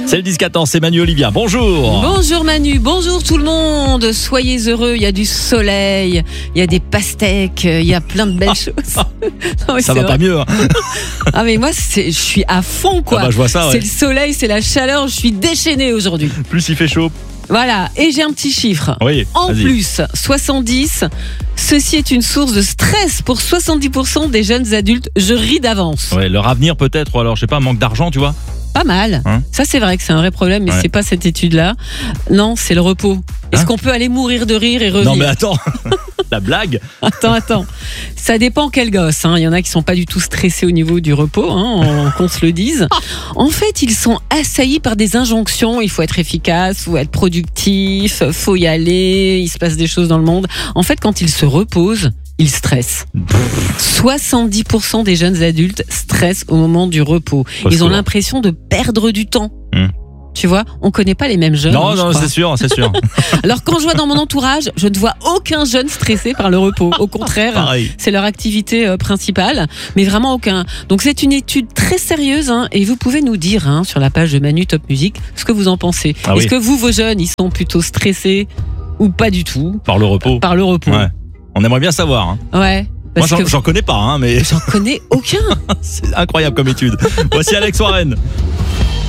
C'est le 10-14, c'est Manu Olivia. Bonjour. Bonjour Manu, bonjour tout le monde. Soyez heureux, il y a du soleil, il y a des pastèques, il y a plein de belles choses. Non, Ça va pas mieux. Hein. Ah mais moi, je suis à fond quoi. Ah bah, je vois ça, ouais. C'est le soleil, c'est la chaleur, je suis déchaînée aujourd'hui. Plus il fait chaud. Voilà, et j'ai un petit chiffre. Oui, En vas-y. plus, 70, ceci est une source de stress pour 70% des jeunes adultes. Je ris d'avance. Ouais, leur avenir peut-être, ou alors je sais pas, manque d'argent, tu vois. Pas mal. Hein Ça, c'est vrai que c'est un vrai problème, mais Ouais. c'est pas cette étude-là. Non, c'est le repos. Est-ce Hein qu'on peut aller mourir de rire et revivre? Non mais attends, la blague. Attends. Ça dépend quel gosse. Hein. Il y en a qui sont pas du tout stressés au niveau du repos, qu'on se le dise. En fait, ils sont assaillis par des injonctions. Il faut être efficace, faut être productif, faut y aller. Il se passe des choses dans le monde. En fait, quand ils se reposent, ils stressent. 70% des jeunes adultes stressent au moment du repos. Ils ont secours. l'impression de perdre du temps. Hmm. Tu vois, on connaît pas les mêmes jeunes. Non, je non, crois. c'est sûr. Alors quand je vois dans mon entourage, je ne vois aucun jeune stressé par le repos. Au contraire, Pareil. c'est leur activité principale, mais vraiment aucun. Donc c'est une étude très sérieuse et vous pouvez nous dire sur la page de Manu Top Music ce que vous en pensez. Ah Est-ce oui. que vous, vos jeunes, ils sont plutôt stressés ou pas du tout Par le repos. par le repos? Ouais. On aimerait bien savoir. Hein. Ouais. Moi, Parce que j'en connais pas, hein, mais j'en connais aucun. c'est incroyable comme étude. Voici Alex Warren.